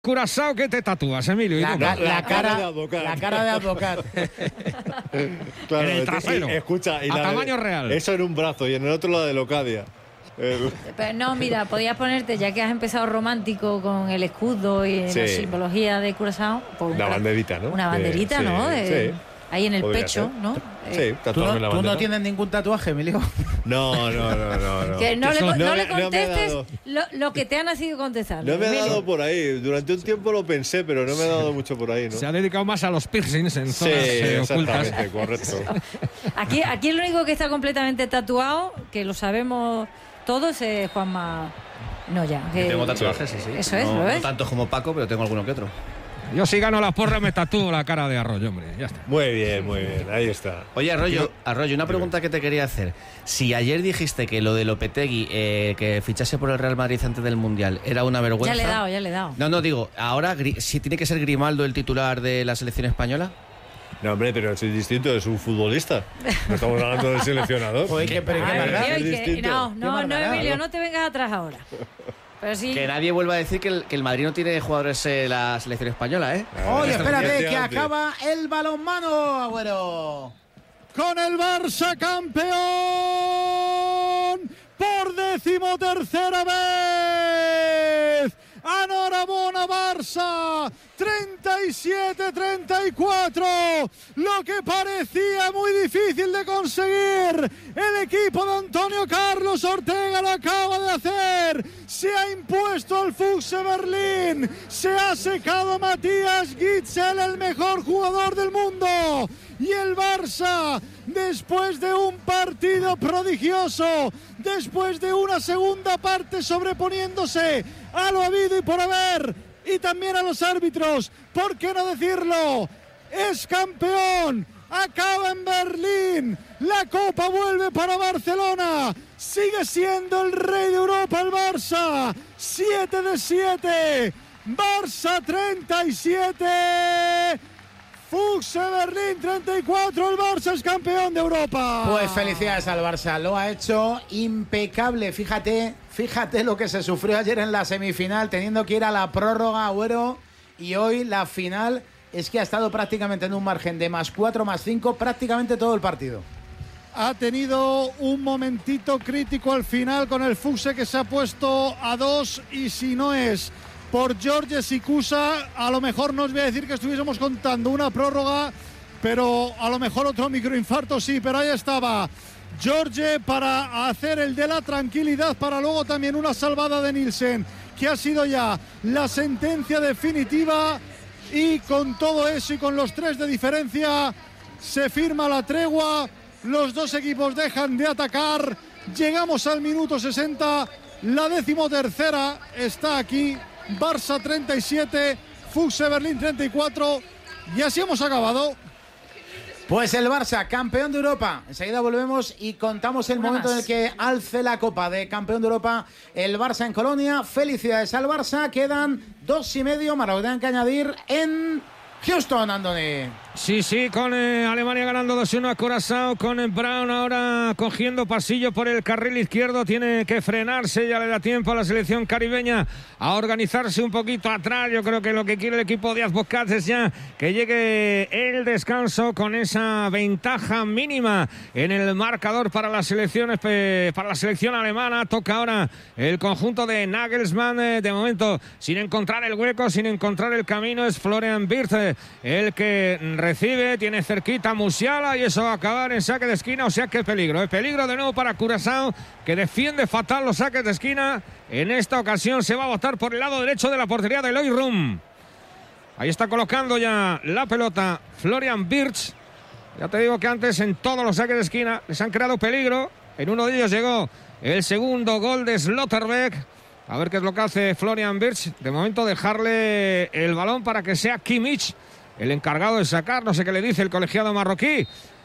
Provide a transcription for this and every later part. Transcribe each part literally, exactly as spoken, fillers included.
Curazao, ¿qué te tatúas, Emilio? La, la, la, la cara de advocat. La cara de advocat. Claro, en el trasero. Y, escucha, y a la, tamaño real. Eso en un brazo y en el otro la de Locadia. El... Pero no, mira, podías ponerte, ya que has empezado romántico con el escudo y sí. la simbología de Curazao, pues una banderita, ¿no? Una banderita, sí, ¿no? Sí, de, sí. Ahí en el Podría pecho, ser. ¿no? Sí, ¿Tú no, ¿Tú no tienes ningún tatuaje, Emilio? No, no, no, no. no. Que no, le, no, no le contestes no lo, lo que te ha nacido contestar. No me ha Emilio. dado por ahí. Durante un tiempo lo pensé, pero no me ha dado mucho por ahí, ¿no? Se ha dedicado más a los piercings en sí, zonas eh, ocultas. Exactamente, correcto. Aquí, aquí el único que está completamente tatuado, que lo sabemos todos, es Juanma Noya. Que... Tengo tatuajes, sí, sí. Eso es, no, ¿lo ves? No tanto como Paco, pero tengo alguno que otro. Yo si gano las porras me tatúo la cara de Arroyo, hombre, ya está. Muy bien, muy bien, ahí está. Oye, Arroyo, Arroyo, una pregunta que te quería hacer. Si ayer dijiste que lo de Lopetegui, eh, que fichase por el Real Madrid antes del Mundial, era una vergüenza... Ya le he dado, ya le he dado. No, no, digo, ahora, si tiene que ser Grimaldo el titular de la selección española... No, hombre, pero es distinto, es un futbolista. No estamos hablando del seleccionador. Joder, qué, pero qué Ay, maldad. Dios, que, no, no, no, Emilio, no te vengas atrás ahora. Pero sí. Que nadie vuelva a decir que el, que el Madrid no tiene jugadores en la selección española, ¿eh? Oye, espérate, que acaba el balonmano, Agüero. Con el Barça campeón por decimotercera vez. ¡Enhorabuena, Barça! treinta y siete treinta y cuatro. Lo que parecía muy difícil de conseguir. El equipo de Antonio Carlos Ortega lo acaba de hacer. Se ha impuesto al Füchse Berlín. Se ha secado Matías Gitzel, el mejor jugador del mundo. Y el Barça, después de un partido prodigioso, después de una segunda parte sobreponiéndose a lo habido y por haber, y también a los árbitros, ¿por qué no decirlo? Es campeón, acaba en Berlín, la Copa vuelve para Barcelona, sigue siendo el rey de Europa el Barça, siete de siete, Barça treinta y siete... Füchse Berlín treinta y cuatro, el Barça es campeón de Europa. Pues felicidades al Barça, lo ha hecho impecable. Fíjate, fíjate lo que se sufrió ayer en la semifinal, teniendo que ir a la prórroga, Agüero, y hoy la final es que ha estado prácticamente en un margen de más cuatro, más cinco, prácticamente todo el partido. Ha tenido un momentito crítico al final con el Füchse que se ha puesto a dos, y si no es por George Sikusa, a lo mejor no os voy a decir que estuviésemos contando una prórroga, pero a lo mejor otro microinfarto sí, pero ahí estaba George para hacer el de la tranquilidad, para luego también una salvada de Nielsen, que ha sido ya la sentencia definitiva, y con todo eso y con los tres de diferencia se firma la tregua, los dos equipos dejan de atacar, llegamos al minuto sesenta, la decimotercera está aquí. Barça treinta y siete, Füchse Berlín treinta y cuatro, y así hemos acabado. Pues el Barça, campeón de Europa. Enseguida volvemos y contamos el Una momento más. en el que alce la Copa de campeón de Europa el Barça en Colonia. Felicidades al Barça, quedan dos y medio, más lo que tengan que añadir en Houston, Andoni. Sí, sí, con eh, Alemania ganando dos uno a Curazao, con eh, Brown ahora cogiendo pasillo por el carril izquierdo, tiene que frenarse, ya le da tiempo a la selección caribeña a organizarse un poquito atrás. Yo creo que lo que quiere el equipo de Azbocat es ya que llegue el descanso con esa ventaja mínima en el marcador para la selección, eh, para la selección alemana. Toca ahora el conjunto de Nagelsmann, eh, de momento sin encontrar el hueco, sin encontrar el camino, es Florian Wirtz eh, el que recibe, tiene cerquita Musiala, y eso va a acabar en saque de esquina, o sea que peligro, es peligro de nuevo para Curazao, que defiende fatal los saques de esquina. En esta ocasión se va a botar por el lado derecho de la portería de Eloy Rum. Ahí está colocando ya la pelota Florian Wirtz. Ya te digo que antes en todos los saques de esquina les han creado peligro. En uno de ellos llegó el segundo gol de Slotterbeck. A ver qué es lo que hace Florian Wirtz. De momento dejarle el balón para que sea Kimmich el encargado de sacar, no sé qué le dice el colegiado marroquí.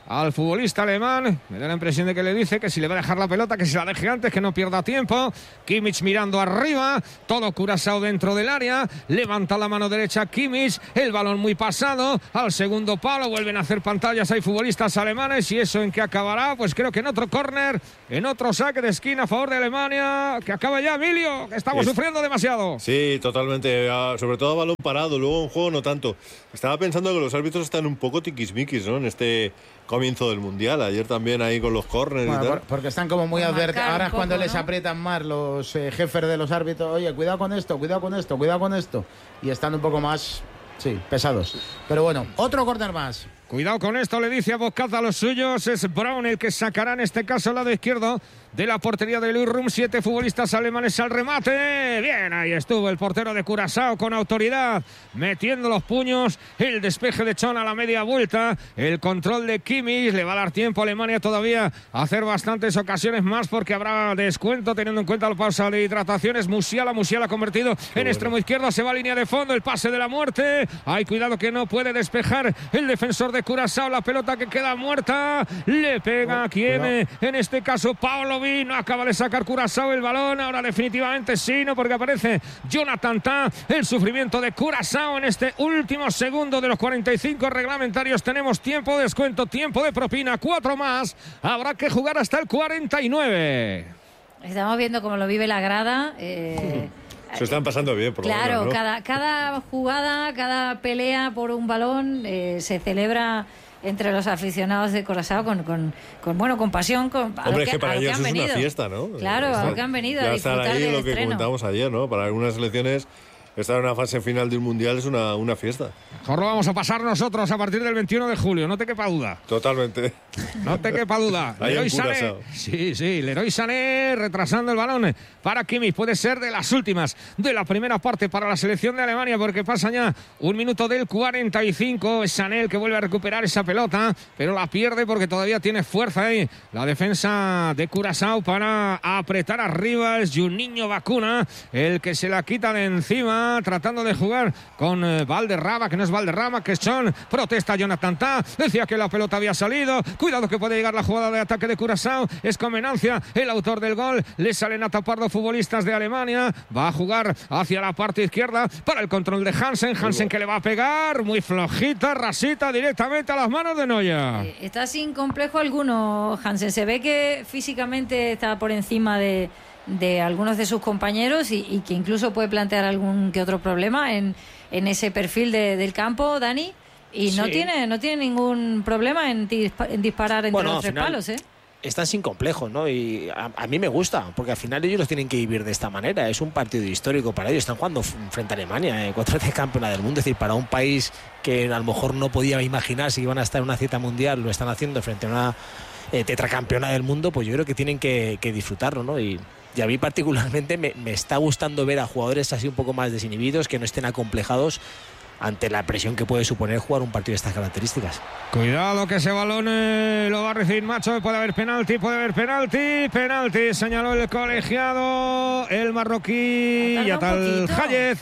al futbolista alemán. Me da la impresión de que le dice que si le va a dejar la pelota, que se la deje antes, que no pierda tiempo. Kimmich mirando arriba, todo Curazao dentro del área, levanta la mano derecha Kimmich, el balón muy pasado, al segundo palo, vuelven a hacer pantallas, hay futbolistas alemanes, y eso en qué acabará, pues creo que en otro córner, en otro saque de esquina a favor de Alemania, que acaba ya, Emilio, que estamos es... sufriendo demasiado. Sí, totalmente, sobre todo a balón parado, luego en juego no tanto. Estaba pensando que los árbitros están un poco tiquismiquis, ¿no?, en este comienzo del Mundial. Ayer también ahí con los córneres bueno, y tal. Porque están como muy advertidos. Ahora es cuando poco, les ¿no? aprietan más los eh, jefes de los árbitros. Oye, cuidado con esto, cuidado con esto, cuidado con esto. Y están un poco más, sí, pesados. Pero bueno, otro córner más. Cuidado con esto, le dice a Bocaz a los suyos. Es Braun el que sacará en este caso el lado izquierdo de la portería de Luis Rum. Siete futbolistas alemanes al remate. Bien, ahí estuvo el portero de Curazao con autoridad, metiendo los puños. El despeje de Chon a la media vuelta. El control de Kimmich. Le va a dar tiempo a Alemania todavía a hacer bastantes ocasiones más, porque habrá descuento teniendo en cuenta la pausa de hidrataciones. Musiala, Musiala convertido en bueno. extremo izquierdo. Se va a línea de fondo. El pase de la muerte. Hay cuidado que no puede despejar el defensor de Curazao. La pelota que queda muerta. Le pega a quien, eh, en este caso Pavlovic. No acaba de sacar Curazao el balón. Ahora definitivamente sí, no, porque aparece Jonathan Tah. El sufrimiento de Curazao en este último segundo de los cuarenta y cinco reglamentarios. Tenemos tiempo de descuento, tiempo de propina, cuatro más. Habrá que jugar hasta el cuarenta y nueve. Estamos viendo cómo lo vive la grada. Eh, Se están pasando bien, por lo claro, menos, ¿no? cada, cada jugada, cada pelea por un balón eh, se celebra entre los aficionados de Curazao con, con, con bueno, con pasión, con a Hombre, lo es que, que para a lo que ellos han es venido. una fiesta, ¿no? Claro, a lo que han venido ya a disfrutar estar ahí, del lo que estreno. comentábamos ayer, ¿no? Para algunas selecciones estar en una fase final de un mundial es una, una fiesta. Mejor lo vamos a pasar nosotros a partir del veintiuno de julio, no te quepa duda. Totalmente. No te quepa duda. Ahí Leroy en Sané. Curazao. Sí, sí, Leroy Sané retrasando el balón para Kimmich. Puede ser de las últimas de la primera parte para la selección de Alemania, porque pasa ya un minuto del cuarenta y cinco. Es Sané el que vuelve a recuperar esa pelota, pero la pierde porque todavía tiene fuerza ahí la defensa de Curazao para apretar arriba. Es Juninho Bacuna el que se la quita de encima, tratando de jugar con eh, Valderrama, que no es Valderrama, que son. Protesta Jonathan Tah. Decía que la pelota había salido. Cuidado que puede llegar la jugada de ataque de Curazao. Es Comenancia el autor del gol. Le salen a tapar los futbolistas de Alemania. Va a jugar hacia la parte izquierda para el control de Hansen. Hansen que le va a pegar. Muy flojita, rasita directamente a las manos de Neuer. Eh, Está sin complejo alguno, Hansen. Se ve que físicamente está por encima de, de algunos de sus compañeros y, y que incluso puede plantear algún que otro problema en, en ese perfil de, del campo, Dani. Y no Sí. tiene no tiene ningún problema en, dispa- en disparar entre Bueno, los al tres final, palos, ¿eh? Están sin complejo, ¿no? Y a, a mí me gusta, porque al final ellos los tienen que vivir de esta manera. Es un partido histórico para ellos. Están jugando f- frente a Alemania, eh, cuatro veces campeona del mundo. Es decir, para un país que a lo mejor no podía imaginar si iban a estar en una cita mundial, lo están haciendo frente a una eh, tetracampeona del mundo, pues yo creo que tienen que, que disfrutarlo, ¿no? Y, y a mí particularmente me, me está gustando ver a jugadores así un poco más desinhibidos, que no estén acomplejados ante la presión que puede suponer jugar un partido de estas características. Cuidado que ese balón eh, lo va a recibir Macho. Puede haber penalti, puede haber penalti. Penalti, señaló el colegiado, el marroquí Yatal Hayez.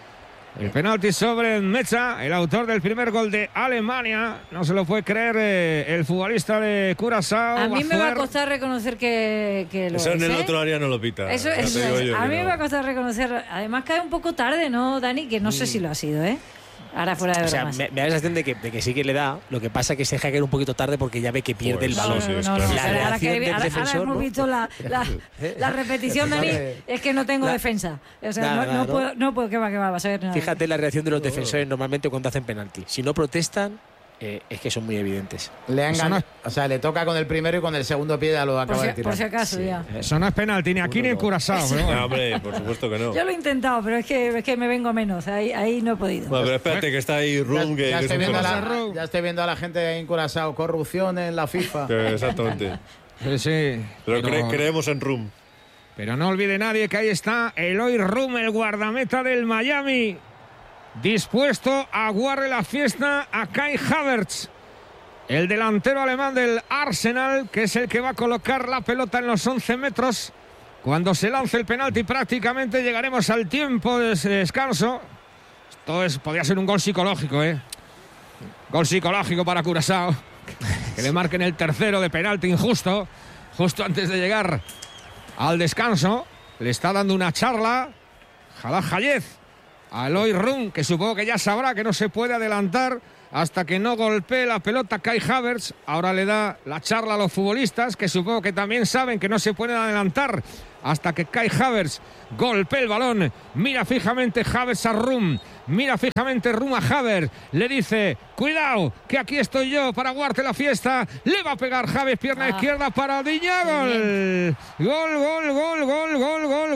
El penalti sobre Mecha, el autor del primer gol de Alemania. No se lo puede creer eh, el futbolista de Curazao. A mí me va a Bazuer. costar reconocer que, que lo Eso es, en el ¿eh? otro área no lo pita. Eso, ya te eso digo es. yo A que mí no. me va a costar reconocer. Además cae un poco tarde, ¿no, Dani? Que no sé si lo ha sido, ¿eh? Ahora fuera de O sea, bromas. me, me da la sensación de que, de que sí que le da. Lo que pasa es que se deja caer un poquito tarde porque ya ve que pierde Pues el sí, balón. sí, es no, no, claro. no, La ahora, reacción que- del ahora- ahora defensor, hemos ¿no? visto la, la, la repetición, Dani. Es que no tengo La- defensa. O sea, Nada, no, no nada, ¿no? puedo, no puedo, ¿qué va, qué va? Vas a ver nada. Fíjate la reacción de los defensores normalmente cuando hacen penalti. Si no protestan, eh, es que son muy evidentes. Le han Eso gan- no es- O sea, le toca con el primero y con el segundo pie ya lo Por acaba si, de tirar. por si acaso, ya. Eso no es penalti ni aquí ni en Curazao. pero bueno. No, hombre, por supuesto que no. Yo lo he intentado, pero es que, es que me vengo menos. Ahí, ahí no he podido. Bueno, pero espérate que está ahí Ya, Rum, que, ya que es estoy un viendo a fenómeno. la, ya estoy viendo a la gente ahí en Curazao. Corrupción en la FIFA. Que exactamente. Sí, sí. Pero, Pero- cre- creemos en Rum. Pero no olvide nadie que ahí está Eloy Rum, el guardameta del Miami, dispuesto a aguarle la fiesta a Kai Havertz, el delantero alemán del Arsenal, que es el que va a colocar la pelota en los once metros. Cuando se lance el penalti prácticamente llegaremos al tiempo de ese descanso. Esto es, podría ser un gol psicológico, ¿eh? Gol psicológico para Curazao. que le marquen el tercero de penalti injusto, justo antes de llegar al descanso. Le está dando una charla Jalal Hayez a Eloy Room, que supongo que ya sabrá que no se puede adelantar hasta que no golpee la pelota Kai Havertz. Ahora le da la charla a los futbolistas, que supongo que también saben que no se pueden adelantar hasta que Kai Havertz golpee el balón. Mira fijamente Havertz a Room, mira fijamente Room a Havertz, le dice: cuidado, que aquí estoy yo para guardarte la fiesta. Le va a pegar Havertz, pierna ah. izquierda para Diña. Gol. Gol, gol, gol, gol, gol, gol,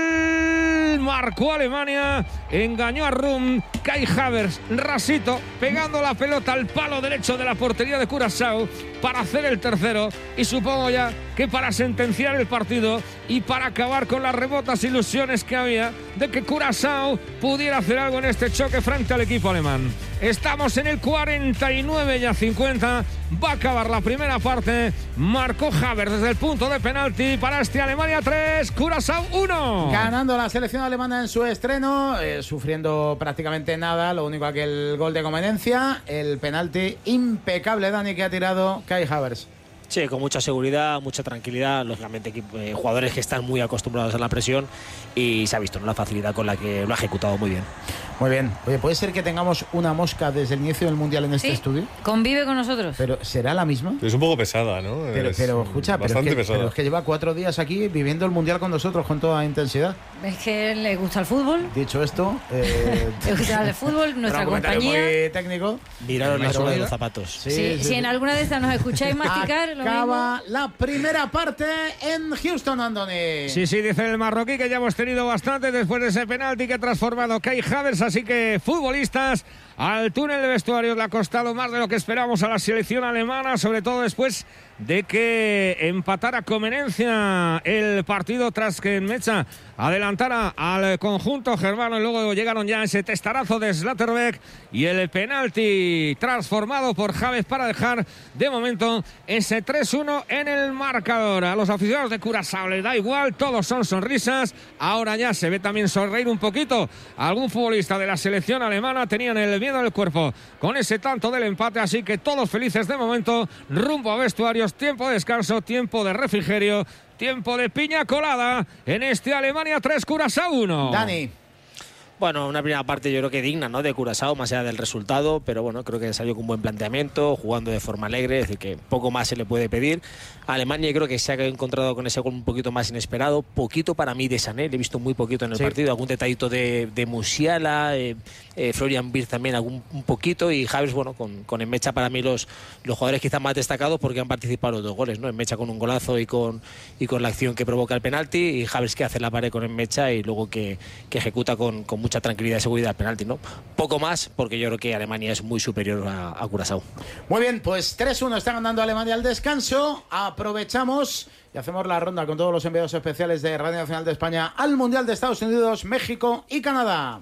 gol. Marcó Alemania, engañó a Room. Kai Havertz, rasito, pegando la pelota al palo derecho de la portería de Curazao para hacer el tercero, y supongo ya que para sentenciar el partido y para acabar con las remotas ilusiones que había de que Curazao pudiera hacer algo en este choque frente al equipo alemán. Estamos en el cuarenta y nueve ya cincuenta, va a acabar la primera parte. Marcó Havertz desde el punto de penalti para este Alemania tres, Curazao uno. Ganando la selección alemana en su estreno, eh, sufriendo prácticamente nada, lo único que el gol de conveniencia, el penalti impecable, Dani, que ha tirado Kai Havertz. Sí, con mucha seguridad, mucha tranquilidad, lógicamente eh, jugadores que están muy acostumbrados a la presión, y se ha visto, ¿no?, la facilidad con la que lo ha ejecutado muy bien. Muy bien. Oye, ¿puede ser que tengamos una mosca desde el inicio del Mundial en este sí, estudio? Convive con nosotros. Pero ¿será la misma? Es un poco pesada, ¿no? Pero, pero escucha, pero es, que, pero es que lleva cuatro días aquí viviendo el Mundial con nosotros con toda intensidad. Es que le gusta el fútbol. Dicho esto, eh, le gusta el fútbol, nuestra un compañía. Muy técnico. Miraron la suela de los zapatos. Sí, sí, sí, si sí. en alguna de estas nos escucháis masticar, lo acaba mismo. la primera parte en Houston, Andoni. Sí, sí, dice el marroquí que ya hemos tenido bastante después de ese penalti que ha transformado Kai Havertz, así que futbolistas, al túnel de vestuarios le ha costado más de lo que esperamos a la selección alemana, sobre todo después de que empatara conveniencia el partido tras que Mecha adelantara al conjunto germano, y luego llegaron ya ese testarazo de Schlotterbeck y el penalti transformado por Havertz para dejar de momento ese tres uno en el marcador. A los aficionados de Curazao les da igual, todos son sonrisas. Ahora ya se ve también sonreír un poquito a algún futbolista de la selección alemana. Tenían el miedo del cuerpo con ese tanto del empate, así que todos felices de momento, rumbo a vestuarios. Tiempo de descanso, tiempo de refrigerio, tiempo de piña colada en este Alemania tres, Curazao uno. Dani. Bueno, una primera parte yo creo que digna, ¿no?, de Curazao, más allá del resultado, pero bueno, creo que salió con buen planteamiento, jugando de forma alegre, es decir, que poco más se le puede pedir. Alemania creo que se ha encontrado con ese gol un poquito más inesperado, poquito para mí de Sané, le he visto muy poquito en el sí. partido, algún detallito de, de Musiala, eh, eh, Florian Wirtz también algún un poquito, y Havertz, bueno, con, con Enmecha para mí los, los jugadores quizás más destacados porque han participado los dos goles, ¿no? Enmecha con un golazo y con, y con la acción que provoca el penalti, y Havertz que hace la pared con Enmecha y luego que, que ejecuta con, con mucha tranquilidad y seguridad el penalti, ¿no? Poco más, porque yo creo que Alemania es muy superior a, a Curazao. Muy bien, pues tres uno está ganando Alemania al descanso. Aprovechamos y hacemos la ronda con todos los enviados especiales de Radio Nacional de España al Mundial de Estados Unidos, México y Canadá.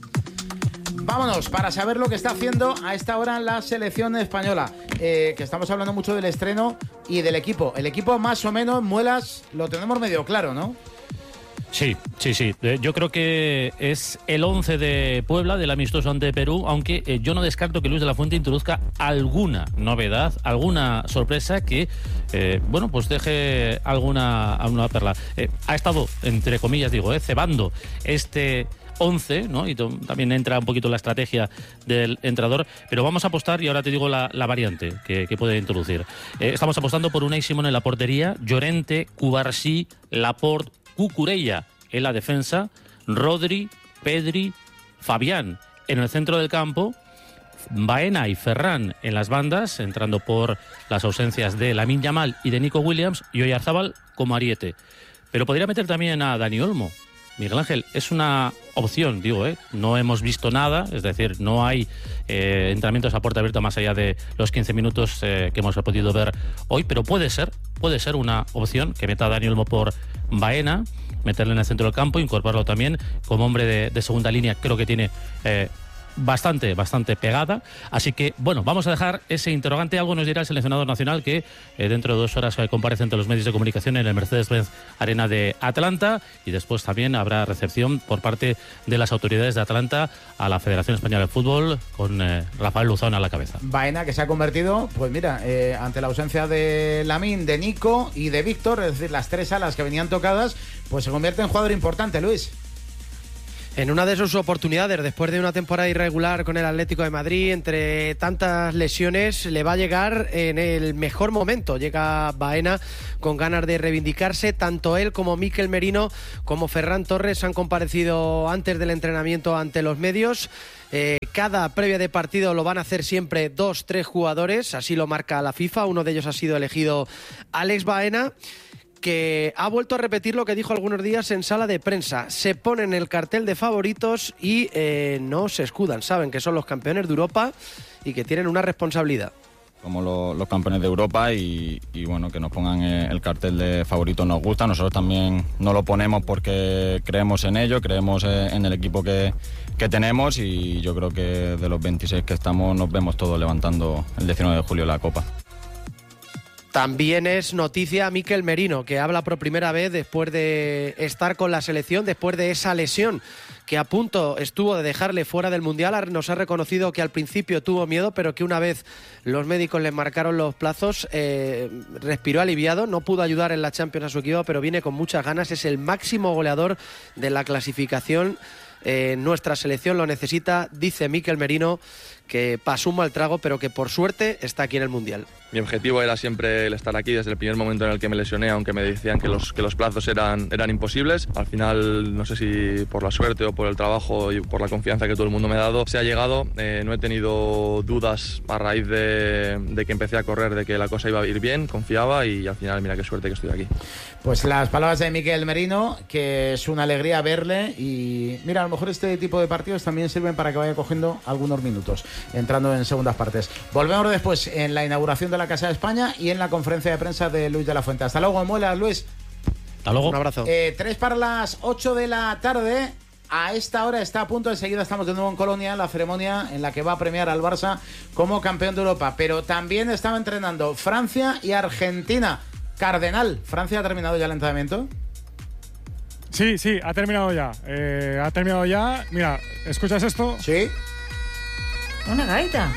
Vámonos para saber lo que está haciendo a esta hora la selección española, eh, que estamos hablando mucho del estreno y del equipo. El equipo más o menos, Muelas, lo tenemos medio claro, ¿no? Sí, sí, sí. Yo creo que es el once de Puebla, del amistoso ante Perú, aunque eh, yo no descarto que Luis de la Fuente introduzca alguna novedad, alguna sorpresa que, eh, bueno, pues deje alguna, alguna perla. Eh, ha estado, entre comillas digo, eh, cebando este once, ¿no? Y también entra un poquito la estrategia del entrenador, pero vamos a apostar, y ahora te digo la, la variante que, que puede introducir. Eh, estamos apostando por Unai Simón en la portería, Llorente, Cubarsí, Laporte, Cucurella en la defensa, Rodri, Pedri, Fabián en el centro del campo, Baena y Ferran en las bandas, entrando por las ausencias de Lamine Yamal y de Nico Williams, y Oyarzabal como ariete. Pero podría meter también a Dani Olmo. Miguel Ángel, es una opción, digo, ¿eh? No hemos visto nada, es decir, no hay eh, entrenamientos a puerta abierta más allá de los quince minutos eh, que hemos podido ver hoy, pero puede ser, puede ser una opción que meta a Dani Olmo por Baena, meterle en el centro del campo, incorporarlo también como hombre de, de segunda línea. Creo que tiene eh, bastante, bastante pegada. Así que, bueno, vamos a dejar ese interrogante. Algo nos dirá el seleccionador nacional que eh, dentro de dos horas comparece ante los medios de comunicación en el Mercedes-Benz Arena de Atlanta, y después también habrá recepción por parte de las autoridades de Atlanta a la Federación Española de Fútbol con eh, Rafael Luzón a la cabeza. Baena, que se ha convertido, pues mira, eh, ante la ausencia de Lamine, de Nico y de Víctor, es decir, las tres alas que venían tocadas, pues se convierte en jugador importante, Luis. En una de sus oportunidades, después de una temporada irregular con el Atlético de Madrid, entre tantas lesiones, le va a llegar en el mejor momento. Llega Baena con ganas de reivindicarse. Tanto él como Mikel Merino como Ferran Torres han comparecido antes del entrenamiento ante los medios. Eh, cada previa de partido lo van a hacer siempre dos, tres jugadores, así lo marca la FIFA. Uno de ellos ha sido elegido Alex Baena, que ha vuelto a repetir lo que dijo algunos días en sala de prensa. Se ponen el cartel de favoritos y eh, no se escudan. Saben que son los campeones de Europa y que tienen una responsabilidad. Como lo, los campeones de Europa y, y bueno, que nos pongan el cartel de favoritos nos gusta. Nosotros también no lo ponemos porque creemos en ello, creemos en el equipo que, que tenemos, y yo creo que de los veintiséis que estamos nos vemos todos levantando el diecinueve de julio la Copa. También es noticia Mikel Merino, que habla por primera vez después de estar con la selección, después de esa lesión que a punto estuvo de dejarle fuera del Mundial. Nos ha reconocido que al principio tuvo miedo, pero que una vez los médicos le marcaron los plazos, eh, respiró aliviado. No pudo ayudar en la Champions a su equipo, pero viene con muchas ganas. Es el máximo goleador de la clasificación. Eh, nuestra selección lo necesita, dice Mikel Merino, que pasó un mal trago, pero que por suerte está aquí en el Mundial. Mi objetivo era siempre el estar aquí desde el primer momento en el que me lesioné, aunque me decían que los, que los plazos eran, eran imposibles. Al final, no sé si por la suerte o por el trabajo y por la confianza que todo el mundo me ha dado, se ha llegado. Eh, no he tenido dudas a raíz de, de que empecé a correr, de que la cosa iba a ir bien, confiaba, y al final, mira qué suerte que estoy aquí. Pues las palabras de Mikel Merino, que es una alegría verle, y mira, a lo mejor este tipo de partidos también sirven para que vaya cogiendo algunos minutos, entrando en segundas partes. Volvemos después en la inauguración de la Casa de España y en la conferencia de prensa de Luis de la Fuente. Hasta luego, muelas, Luis. Hasta luego. Un abrazo. Eh, tres para las ocho de la tarde. A esta hora está a punto, enseguida estamos de nuevo en Colonia, en la ceremonia en la que va a premiar al Barça como campeón de Europa. Pero también estaba entrenando Francia y Argentina. Cardenal, ¿Francia ha terminado ya el entrenamiento? Sí, sí, ha terminado ya. Eh, ha terminado ya. Mira, ¿escuchas esto? Sí. Una gaita.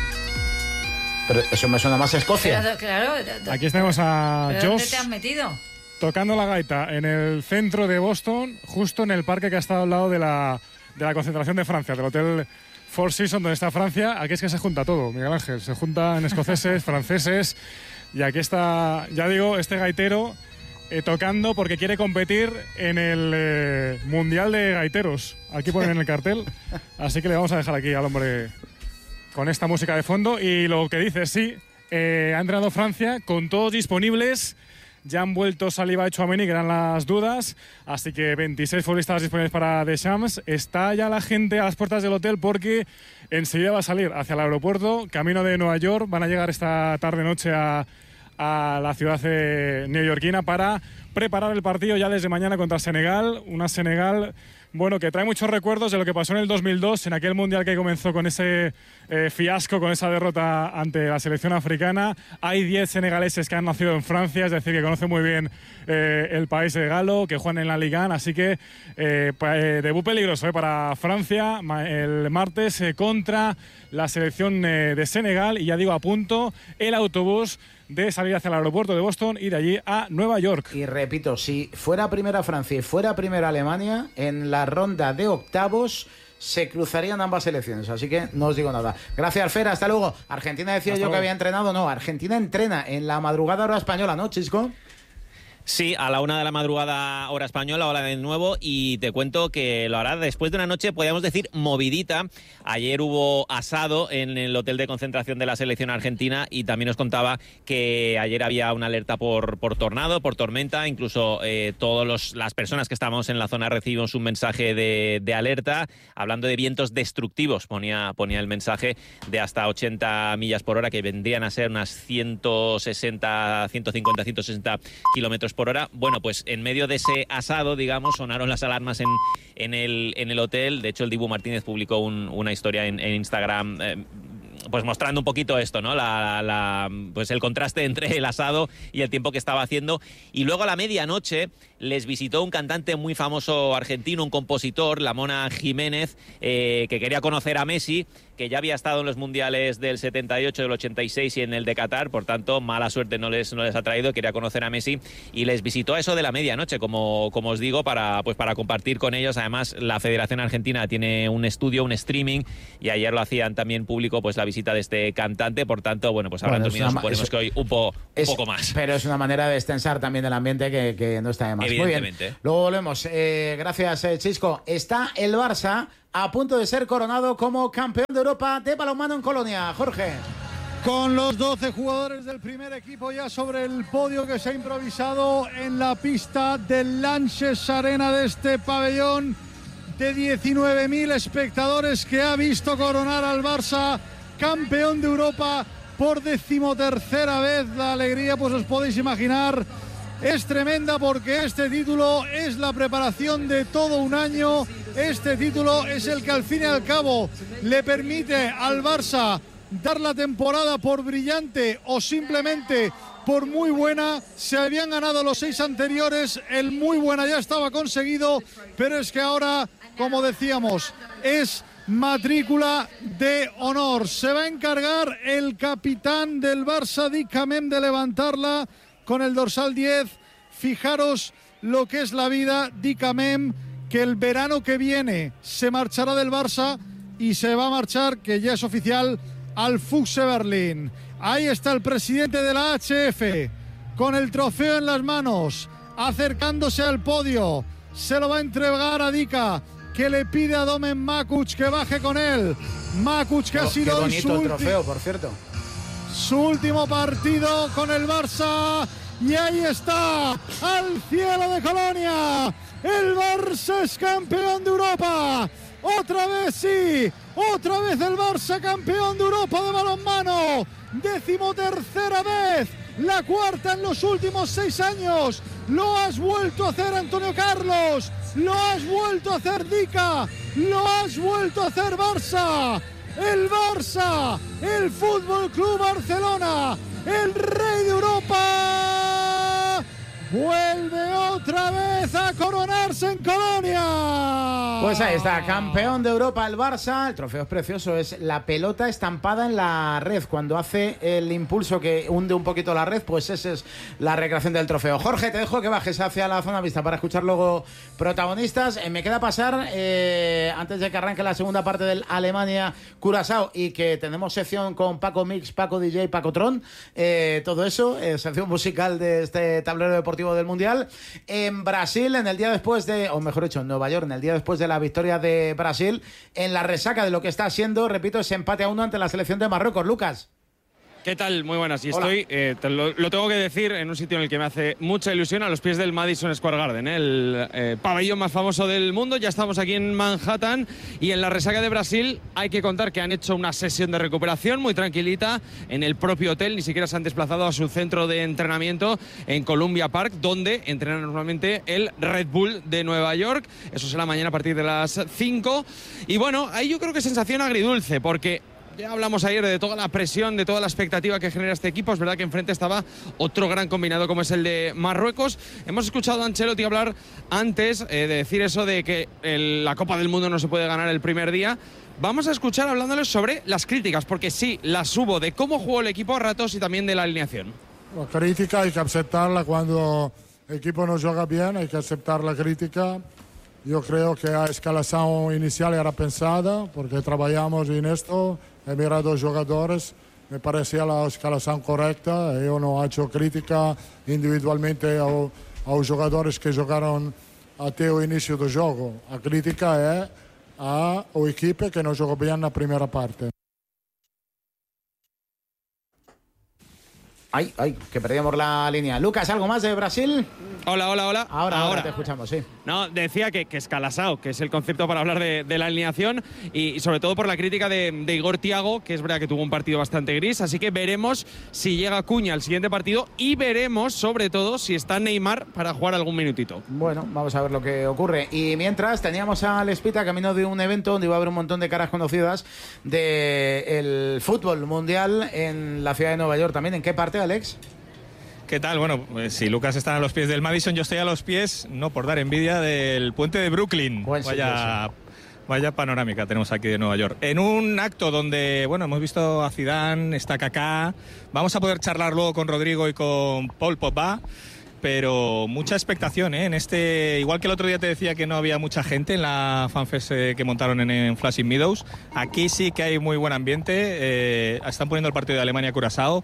Pero eso me suena más a Escocia. Pero, claro. Aquí tenemos a ¿Pero dónde Josh te has metido? tocando la gaita en el centro de Boston, justo en el parque que ha estado al lado de la, de la concentración de Francia, del Hotel Four Seasons donde está Francia. Aquí es que se junta todo, Miguel Ángel. Se juntan escoceses, franceses, y aquí está, ya digo, este gaitero eh, tocando porque quiere competir en el eh, Mundial de Gaiteros. Aquí ponen en el cartel. Así que le vamos a dejar aquí al hombre con esta música de fondo. Y lo que dice, sí, eh, ha entrenado Francia con todos disponibles. Ya han vuelto Saliba y Tchouaméni, que eran las dudas. Así que veintiséis futbolistas disponibles para Deschamps. Está ya la gente a las puertas del hotel porque enseguida va a salir hacia el aeropuerto, camino de Nueva York. Van a llegar esta tarde-noche a, a la ciudad eh, neoyorquina para preparar el partido ya desde mañana contra Senegal. Una Senegal, bueno, que trae muchos recuerdos de lo que pasó en el dos mil dos, en aquel mundial que comenzó con ese eh, fiasco, con esa derrota ante la selección africana. Hay diez senegaleses que han nacido en Francia, es decir, que conocen muy bien eh, el país de galo, que juegan en la Liga, así que eh, eh, debut peligroso eh, para Francia el martes eh, contra la selección eh, de Senegal. Y ya digo, a punto el autobús de salir hacia el aeropuerto de Boston y de allí a Nueva York. Y repito, si fuera primera Francia y fuera primera Alemania, en la ronda de octavos se cruzarían ambas selecciones, así que no os digo nada. Gracias, Fer, hasta luego. Argentina decía hasta yo luego. Que había entrenado, no, Argentina entrena en la madrugada hora española, ¿no, Chisco? Sí, a la una de la madrugada hora española, hora de nuevo, y te cuento que lo hará después de una noche, podríamos decir, movidita. Ayer hubo asado en el hotel de concentración de la selección argentina y también nos contaba que ayer había una alerta por, por tornado, por tormenta, incluso eh, todas las personas que estábamos en la zona recibimos un mensaje de, de alerta, hablando de vientos destructivos, ponía, ponía el mensaje, de hasta ochenta millas por hora, que vendrían a ser unas ciento sesenta, ciento cincuenta, ciento sesenta kilómetros por hora. Bueno, pues en medio de ese asado, digamos, sonaron las alarmas en, en, el, en el hotel. De hecho, el Dibu Martínez publicó un, una historia en, en Instagram eh, pues mostrando un poquito esto, ¿no? La, la, pues el contraste entre el asado y el tiempo que estaba haciendo. Y luego a la medianoche les visitó un cantante muy famoso argentino, un compositor, la Mona Jiménez, eh, que quería conocer a Messi, que ya había estado en los mundiales del setenta y ocho, del ochenta y seis y en el de Qatar, por tanto, mala suerte no les, no les ha traído, quería conocer a Messi y les visitó a eso de la medianoche, como, como os digo, para, pues para compartir con ellos. Además, la Federación Argentina tiene un estudio, un streaming, y ayer lo hacían también público, pues la visita de este cantante, por tanto, bueno, pues habrán bueno, dormido, una, suponemos es, que hoy un, po, un es, poco más. Pero es una manera de destensar también el ambiente que, que no está de más. Muy bien, luego volvemos. Eh, gracias, eh, Chisco. Está el Barça a punto de ser coronado como campeón de Europa de balonmano en Colonia. Jorge. Con los doce jugadores del primer equipo ya sobre el podio que se ha improvisado en la pista del Lanxess Arena de este pabellón de diecinueve mil espectadores que ha visto coronar al Barça campeón de Europa por decimotercera vez. La alegría, pues os podéis imaginar, es tremenda porque este título es la preparación de todo un año. Este título es el que al fin y al cabo le permite al Barça dar la temporada por brillante o simplemente por muy buena. Se habían ganado los seis anteriores, el muy buena ya estaba conseguido, pero es que ahora, como decíamos, es matrícula de honor. Se va a encargar el capitán del Barça, Dick Camem, de levantarla con el dorsal diez. Fijaros lo que es la vida. Dick Camem, que el verano que viene se marchará del Barça y se va a marchar, que ya es oficial, al Füchse Berlín. Ahí está el presidente de la H F con el trofeo en las manos, acercándose al podio. Se lo va a entregar a Dika, que le pide a Domen Makuc que baje con él. Makuc, que oh, ha sido qué bonito su el trofeo, por cierto. Su último partido con el Barça. Y ahí está, al cielo de Colonia, el Barça es campeón de Europa. Otra vez sí, otra vez el Barça campeón de Europa de balonmano. Decimotercera vez, la cuarta en los últimos seis años. Lo has vuelto a hacer, Antonio Carlos. Lo has vuelto a hacer, Dika. Lo has vuelto a hacer, Barça. El Barça, el Fútbol Club Barcelona, el rey de Europa, vuelve otra vez a coronarse en Colonia. Pues ahí está, campeón de Europa el Barça. El trofeo es precioso, es la pelota estampada en la red. Cuando hace el impulso que hunde un poquito la red, pues esa es la recreación del trofeo. Jorge, te dejo que bajes hacia la zona vista para escuchar luego protagonistas. Eh, me queda pasar, eh, antes de que arranque la segunda parte del Alemania-Curazao y que tenemos sección con Paco Mix, Paco D J, Paco Tron, eh, todo eso, eh, sección musical de este tablero deportivo del Mundial. En Brasil, en el día después de, o mejor dicho, en Nueva York, en el día después de la victoria de Brasil, en la resaca de lo que está siendo, repito, ese empate a uno ante la selección de Marruecos. Lucas. ¿Qué tal? Muy buenas. Y Hola. estoy, eh, te lo, lo tengo que decir, en un sitio en el que me hace mucha ilusión, a los pies del Madison Square Garden, ¿eh? el eh, pabellón más famoso del mundo. Ya estamos aquí en Manhattan y en la resaca de Brasil hay que contar que han hecho una sesión de recuperación muy tranquilita en el propio hotel. Ni siquiera se han desplazado a su centro de entrenamiento en Columbia Park, donde entrena normalmente el Red Bull de Nueva York. Eso será mañana a partir de las cinco. Y bueno, ahí yo creo que sensación agridulce, porque ya hablamos ayer de toda la presión, de toda la expectativa que genera este equipo. Es verdad que enfrente estaba otro gran combinado como es el de Marruecos. Hemos escuchado a Ancelotti hablar antes eh, de decir eso de que el, la Copa del Mundo no se puede ganar el primer día. Vamos a escuchar hablándoles sobre las críticas, porque sí, las hubo de cómo jugó el equipo a ratos y también de la alineación. La crítica hay que aceptarla cuando el equipo no juega bien, hay que aceptar la crítica. Yo creo que la escalación inicial era pensada, porque trabajamos en esto. He mirado a los jugadores, me parecía la escalación correcta. Yo no he hecho crítica individualmente a, a los jugadores que jugaron até o inicio del juego. La crítica es a o equipo que no jugó bien la primera parte. Ay, ay, que perdíamos la línea. Lucas, ¿algo más de Brasil? Hola, hola, hola. Ahora, ahora, ahora te escuchamos, sí. No, decía que, que es Calaçao, que es el concepto para hablar de, de la alineación y, y sobre todo por la crítica de, de Igor Thiago, que es verdad que tuvo un partido bastante gris, así que veremos si llega Cuña al siguiente partido y veremos sobre todo si está Neymar para jugar algún minutito. Bueno, vamos a ver lo que ocurre. Y mientras teníamos a Lespita camino de un evento donde iba a haber un montón de caras conocidas del fútbol mundial en la ciudad de Nueva York también. ¿En qué parte, Alex? ¿Qué tal? Bueno, pues si Lucas está a los pies del Madison, yo estoy a los pies, no por dar envidia, del puente de Brooklyn. Buen vaya, sitio, vaya panorámica tenemos aquí de Nueva York. En un acto donde, bueno, hemos visto a Zidane, está Kaká, vamos a poder charlar luego con Rodrigo y con Paul Pogba, pero mucha expectación, ¿eh? En este, igual que el otro día te decía que no había mucha gente en la fanfest eh, que montaron en, en Flushing Meadows, aquí sí que hay muy buen ambiente, eh, están poniendo el partido de Alemania-Curazao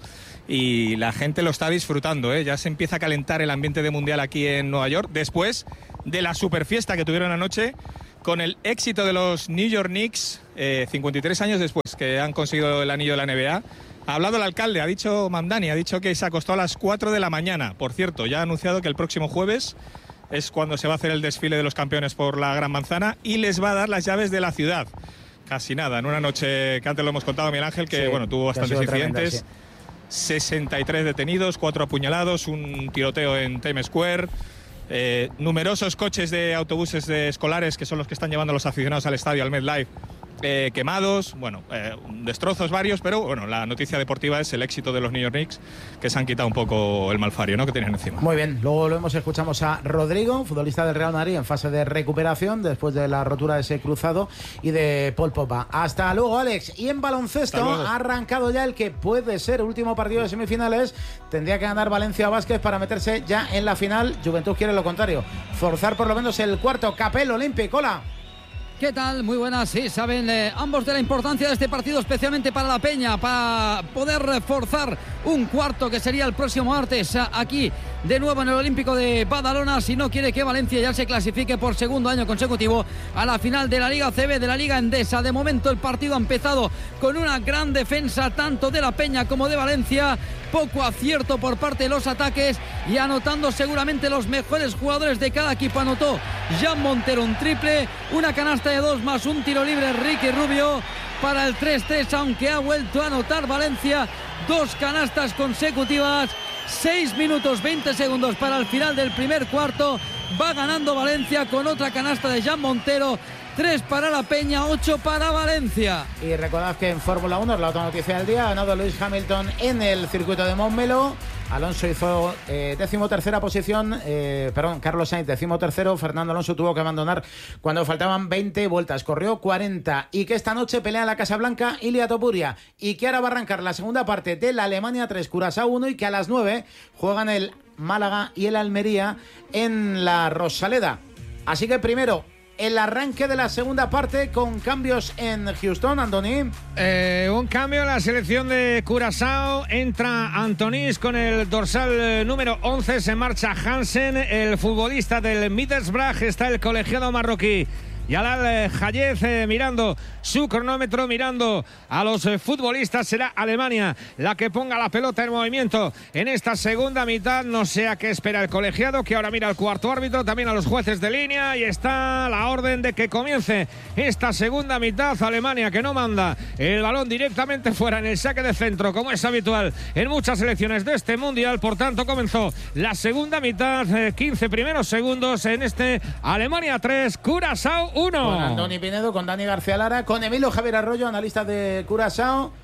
y la gente lo está disfrutando, ¿eh? Ya se empieza a calentar el ambiente de Mundial aquí en Nueva York, después de la superfiesta que tuvieron anoche con el éxito de los New York Knicks, eh, cincuenta y tres años después que han conseguido el anillo de la N B A. Ha hablado el alcalde, ha dicho Mamdani, ha dicho que se acostó a las cuatro de la mañana. Por cierto, ya ha anunciado que el próximo jueves es cuando se va a hacer el desfile de los campeones por la Gran Manzana y les va a dar las llaves de la ciudad. Casi nada, en una noche que antes lo hemos contado, Miguel Ángel, que sí, bueno, tuvo bastantes incidentes. Tremenda, sí. sesenta y tres detenidos, cuatro apuñalados, un tiroteo en Times Square. Eh, numerosos coches de autobuses de escolares, que son los que están llevando a los aficionados al estadio, al MetLife, eh, quemados, bueno, eh, destrozos varios, pero bueno, la noticia deportiva es el éxito de los New York Knicks, que se han quitado un poco el malfario, ¿no?, que tenían encima. Muy bien, luego lo hemos escuchamos a Rodrigo, futbolista del Real Madrid en fase de recuperación después de la rotura de ese cruzado, y de Paul Pogba. Hasta luego, Alex. Y en baloncesto ha arrancado ya el que puede ser último partido de semifinales. Tendría que ganar Valencia Vázquez para meterse ya en la final. Juventud quiere lo contrario, forzar por lo menos el cuarto. Capel, Olympic, hola. ¿Qué tal? Muy buenas. Sí, saben eh, ambos de la importancia de este partido, especialmente para la Peña, para poder forzar un cuarto que sería el próximo martes aquí de nuevo en el Olímpico de Badalona, si no quiere que Valencia ya se clasifique por segundo año consecutivo a la final de la Liga C B, de la Liga Endesa. De momento el partido ha empezado con una gran defensa tanto de la Peña como de Valencia, poco acierto por parte de los ataques y anotando seguramente los mejores jugadores de cada equipo. Anotó Jan Montero un triple, una canasta de dos más un tiro libre Ricky Rubio para el tres tres, aunque ha vuelto a anotar Valencia dos canastas consecutivas. seis minutos veinte segundos para el final del primer cuarto. Va ganando Valencia con otra canasta de Jan Montero. tres para la Peña, ocho para Valencia. Y recordad que en Fórmula uno es la otra noticia del día. Ha ganado Lewis Hamilton en el circuito de Montmeló. Alonso hizo eh, decimotercera posición, eh, perdón, Carlos Sainz decimotercero. Fernando Alonso tuvo que abandonar cuando faltaban veinte vueltas, corrió cuarenta. Y que esta noche pelea en la Casa Blanca Ilia Topuria, y que ahora va a arrancar la segunda parte de la Alemania tres, Curazao uno, y que a las nueve juegan el Málaga y el Almería en la Rosaleda. Así que primero el arranque de la segunda parte con cambios en Houston, Andoni. Eh, un cambio en la selección de Curazao. Entra Antonis con el dorsal número once. Se marcha Hansen, el futbolista del Middlesbrough. Está el colegiado marroquí Yalal Hayez eh, mirando su cronómetro, mirando a los eh, futbolistas. Será Alemania la que ponga la pelota en movimiento en esta segunda mitad. No sé a qué espera el colegiado, que ahora mira al cuarto árbitro, también a los jueces de línea, y está la orden de que comience esta segunda mitad. Alemania, que no manda el balón directamente fuera en el saque de centro, como es habitual en muchas selecciones de este mundial. Por tanto, comenzó la segunda mitad, eh, quince primeros segundos en este Alemania tres, Curazao uno. Con Andoni Pinedo, con Dani García Lara, con Emilio Javier Arroyo, analista de Curazao.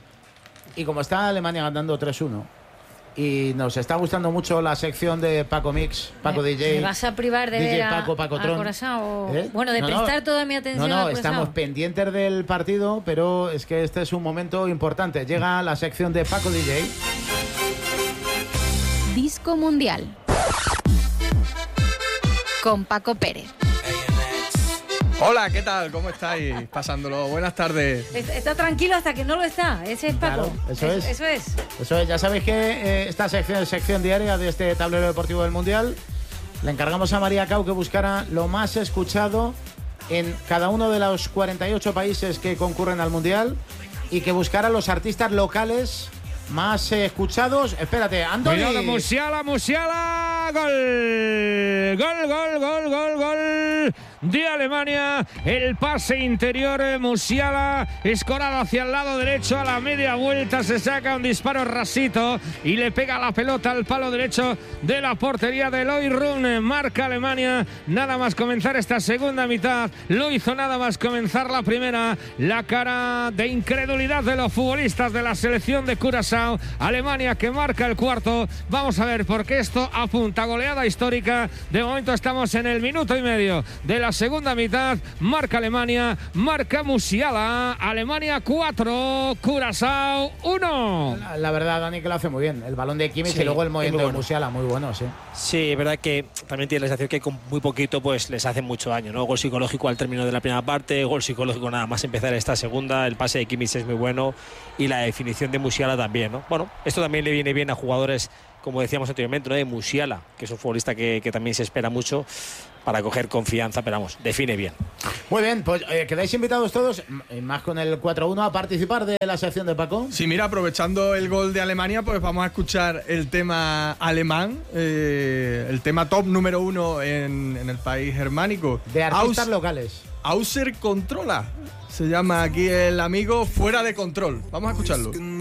Y como está Alemania ganando tres uno, y nos está gustando mucho la sección de Paco Mix, Paco ¿Me, D J. ¿Me vas a privar de D J ver a, Paco, Paco a Tron. Curazao? ¿Eh? Bueno, de No, prestar no. toda mi atención No, a no, Curazao. estamos pendientes del partido, pero es que este es un momento importante. Llega la sección de Paco D J. Disco Mundial con Paco Pérez. Hola, ¿qué tal? ¿Cómo estáis? Pasándolo. Buenas tardes. Está tranquilo hasta que no lo está. Ese es Paco. Claro, eso es. Eso es. Eso es. Ya sabéis que eh, esta sección es sección diaria de este tablero deportivo del Mundial. Le encargamos a María Cau que buscara lo más escuchado en cada uno de los cuarenta y ocho países que concurren al Mundial, y que buscara los artistas locales más eh, escuchados. Espérate, Andoni. Cuidado, Musiala, Musiala, gol, gol, gol, gol, gol, gol de Alemania. El pase interior, Musiala, escorado hacia el lado derecho a la media vuelta, se saca un disparo rasito y le pega la pelota al palo derecho de la portería de Eloy Run. Marca Alemania, nada más comenzar esta segunda mitad, lo hizo nada más comenzar la primera. La cara de incredulidad de los futbolistas de la selección de Curazao. Alemania que marca el cuarto. Vamos a ver, porque esto apunta a goleada histórica. De momento estamos en el minuto y medio de la segunda mitad. Marca Alemania, marca Musiala. Alemania cuatro, Curazao uno. La, la verdad, Dani, que lo hace muy bien. El balón de Kimmich, sí, y luego el movimiento bueno. de Musiala, muy bueno, sí. Sí, es verdad que también tiene la sensación que con muy poquito pues les hace mucho daño, ¿no? Gol psicológico al término de la primera parte, gol psicológico nada más empezar esta segunda. El pase de Kimmich es muy bueno y la definición de Musiala también, ¿no? Bueno, esto también le viene bien a jugadores, como decíamos anteriormente, ¿no? De Musiala, que es un futbolista que, que también se espera mucho para coger confianza, pero vamos, define bien. Muy bien, pues eh, quedáis invitados todos, más con el cuatro uno, a participar de la sección de Paco. Sí, mira, aprovechando el gol de Alemania, pues vamos a escuchar el tema alemán, eh, el tema top número uno en, en el país germánico. De artistas Aus, locales. Außer Controla, se llama aquí el amigo Fuera de Control. Vamos a escucharlo.